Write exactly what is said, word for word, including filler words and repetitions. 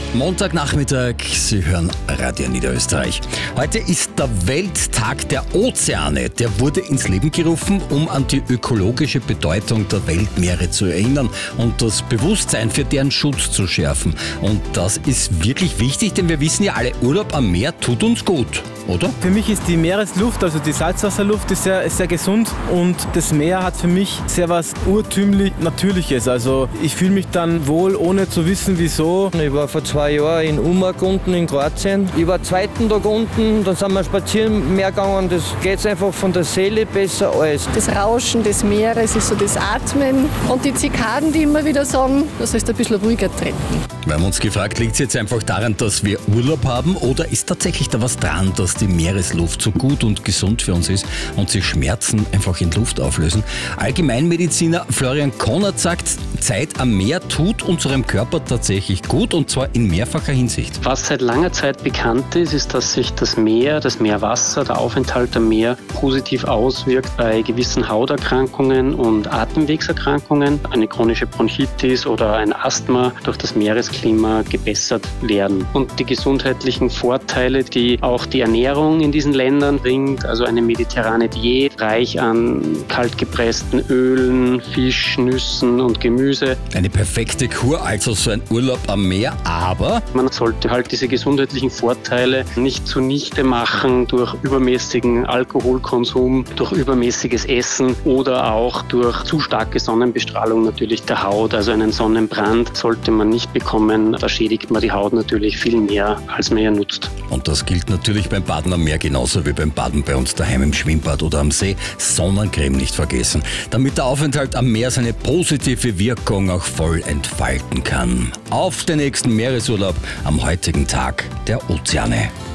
Montagnachmittag, Sie hören Radio Niederösterreich. Heute ist der Welttag der Ozeane. Der wurde ins Leben gerufen, um an die ökologische Bedeutung der Weltmeere zu erinnern und das Bewusstsein für deren Schutz zu schärfen. Und das ist wirklich wichtig, denn wir wissen ja alle, Urlaub am Meer tut uns gut, oder? Für mich ist die Meeresluft, also die Salzwasserluft, ist sehr, ist sehr gesund und das Meer hat für mich sehr was urtümlich Natürliches. Also ich fühle mich dann wohl, ohne zu wissen wieso. Ich war vor zwei Jahren in Umag unten in Kroatien. Ich war zweiten Tag unten, dann sind wir spazieren im Meer gegangen. Das geht einfach von der Seele besser als. Das Rauschen des Meeres ist so das Atmen und die Zikaden, die immer wieder sagen, du sollst ein bisschen ruhiger treten. Wir haben uns gefragt, liegt es jetzt einfach daran, dass wir Urlaub haben oder ist tatsächlich da was dran, dass die Meeresluft so gut und gesund für uns ist und sich Schmerzen einfach in Luft auflösen? Allgemeinmediziner Florian Konrad sagt, Zeit am Meer tut unserem Körper tatsächlich gut und zwar in mehrfacher Hinsicht. Was seit langer Zeit bekannt ist, ist, dass sich das Meer, das Meerwasser, der Aufenthalt am Meer positiv auswirkt bei gewissen Hauterkrankungen und Atemwegserkrankungen. Eine chronische Bronchitis oder ein Asthma durch das Meeresklima gebessert werden. Und die gesundheitlichen Vorteile, die auch die Ernährung in diesen Ländern bringt, also eine mediterrane Diät, reich an kaltgepressten Ölen, Fisch, Nüssen und Gemüse. Eine perfekte Kur, also so ein Urlaub am Meer, aber man sollte halt diese gesundheitlichen Vorteile nicht zunichte machen durch übermäßigen Alkoholkonsum, durch übermäßiges Essen oder auch durch zu starke Sonnenbestrahlung natürlich der Haut. Also einen Sonnenbrand sollte man nicht bekommen. Da schädigt man die Haut natürlich viel mehr, als man ja nutzt. Und das gilt natürlich beim Baden am Meer genauso wie beim Baden bei uns daheim im Schwimmbad oder am See. Sonnencreme nicht vergessen, damit der Aufenthalt am Meer seine positive Wirkung auch voll entfalten kann. Auf den nächsten Meeresurlaub am heutigen Tag der Ozeane.